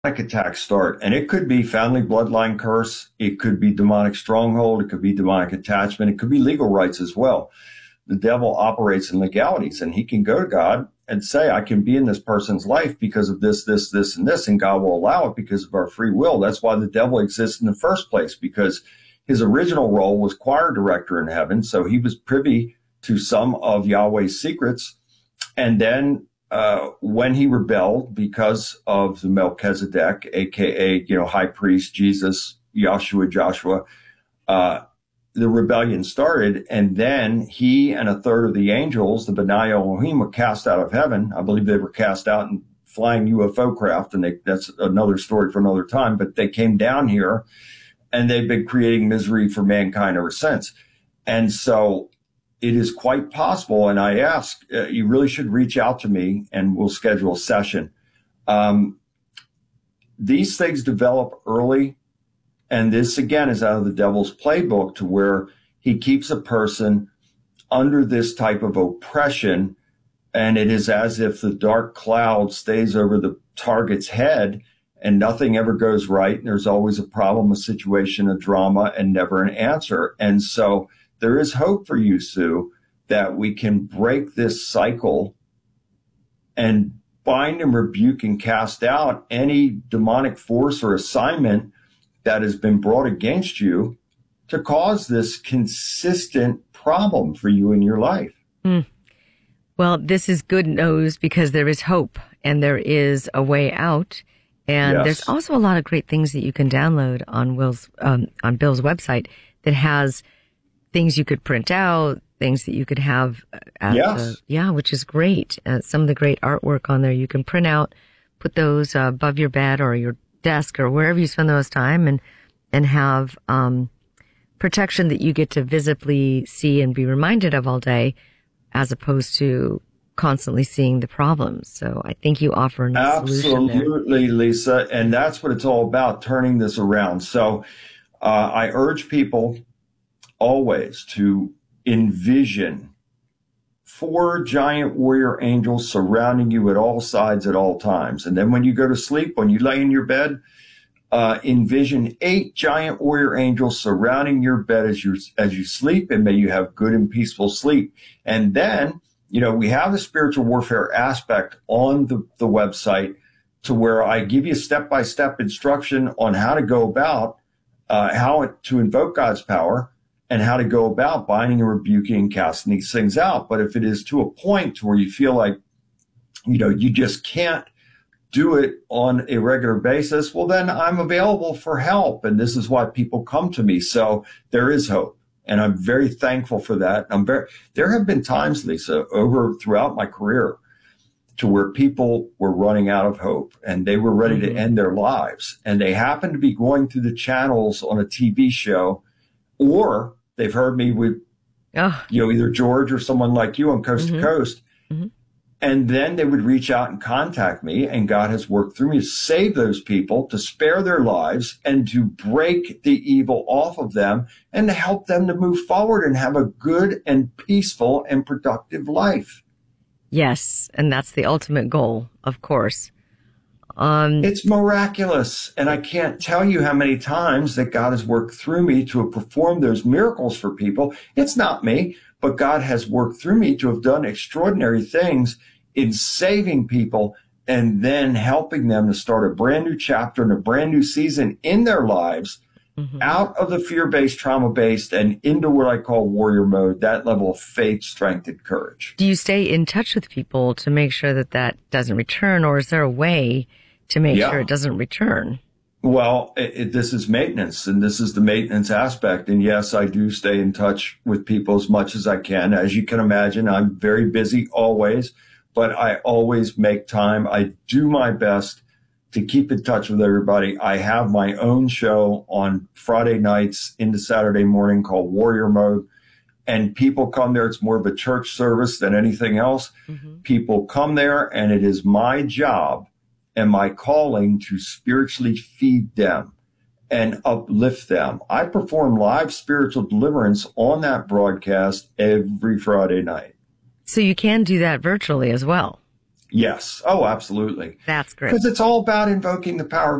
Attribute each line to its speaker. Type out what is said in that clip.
Speaker 1: attacks start, and it could be family bloodline curse, it could be demonic stronghold, it could be demonic attachment, it could be legal rights as well. The devil operates in legalities, and he can go to God and say, I can be in this person's life because of this, this, this, and this, and God will allow it because of our free will. That's why the devil exists in the first place, because his original role was choir director in heaven, so he was privy to some of Yahweh's secrets. And then when he rebelled because of the Melchizedek, aka, high priest, Jesus, Joshua, the rebellion started. And then he and a third of the angels, the B'nai Elohim, were cast out of heaven. I believe they were cast out in flying UFO craft, and that's another story for another time. But they came down here, and they've been creating misery for mankind ever since. And so it is quite possible, and I ask, you really should reach out to me, and we'll schedule a session. These things develop early, and this, again, is out of the devil's playbook, to where he keeps a person under this type of oppression, and it is as if the dark cloud stays over the target's head, and nothing ever goes right, and there's always a problem, a situation, a drama, and never an answer. And so there is hope for you, Sue, that we can break this cycle and bind and rebuke and cast out any demonic force or assignment that has been brought against you to cause this consistent problem for you in your life.
Speaker 2: Well, this is good news, because there is hope and there is a way out. And
Speaker 1: Yes.
Speaker 2: There's also a lot of great things that you can download on on Bill's website that has things you could print out, things that you could have
Speaker 1: Yes.
Speaker 2: which is great. Some of the great artwork on there you can print out, put those above your bed or your desk or wherever you spend the most time, and have protection that you get to visibly see and be reminded of all day, as opposed to constantly seeing the problems. So I think you offer a solution there.
Speaker 1: Absolutely, Lisa. And that's what it's all about, turning this around. So I urge people always to envision 4 giant warrior angels surrounding you at all sides at all times. And then when you go to sleep, when you lay in your bed, envision 8 giant warrior angels surrounding your bed as you sleep, and may you have good and peaceful sleep. And then, we have the spiritual warfare aspect on the website, to where I give you step-by-step instruction on how to go about, how to invoke God's power, and how to go about binding and rebuking and casting these things out. But if it is to a point where you feel like, you just can't do it on a regular basis, well, then I'm available for help. And this is why people come to me. So there is hope. And I'm very thankful for that. There have been times, Lisa, throughout my career, to where people were running out of hope and they were ready to end their lives. And they happened to be going through the channels on a TV show, or they've heard me with, either George or someone like you on Coast to Coast. And then they would reach out and contact me, and God has worked through me to save those people, to spare their lives, and to break the evil off of them, and to help them to move forward and have a good and peaceful and productive life.
Speaker 2: Yes, and that's the ultimate goal, of course.
Speaker 1: It's miraculous, and I can't tell you how many times that God has worked through me to have performed those miracles for people. It's not me, but God has worked through me to have done extraordinary things in saving people, and then helping them to start a brand new chapter and a brand new season in their lives, out of the fear-based, trauma-based, and into what I call warrior mode, that level of faith, strength, and courage.
Speaker 2: Do you stay in touch with people to make sure that doesn't return, or is there a way to make sure it doesn't return?
Speaker 1: Well, this is maintenance, and this is the maintenance aspect. And yes, I do stay in touch with people as much as I can. As you can imagine, I'm very busy always, but I always make time. I do my best to keep in touch with everybody. I have my own show on Friday nights into Saturday morning called Warrior Mode, and people come there. It's more of a church service than anything else. People come there, and it is my job and my calling to spiritually feed them and uplift them. I perform live spiritual deliverance on that broadcast every Friday night.
Speaker 2: So you can do that virtually as well.
Speaker 1: Yes. Oh, absolutely.
Speaker 2: That's great.
Speaker 1: Because it's all about invoking the power